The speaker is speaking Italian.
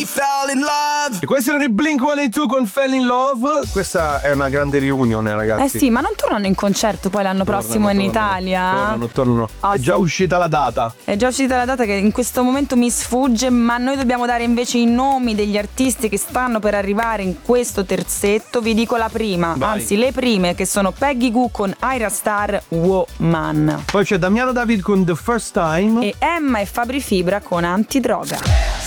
fell in love. E questo era il Blink-182 con Fell in Love. Questa è una grande riunione, ragazzi. Eh sì, ma non tornano in concerto poi l'anno prossimo in Italia? Tornano. Oh, È già uscita la data. È già uscita la data che in questo momento mi sfugge, ma noi dobbiamo dare invece i nomi degli artisti che stanno per arrivare in questo terzetto. Vi dico la prima, Vai. anzi le prime, che sono Peggy Goo con Ira Star, Woman. Poi c'è Damiano David con The First Time. E Emma e Fabri Fibra con Antidroga.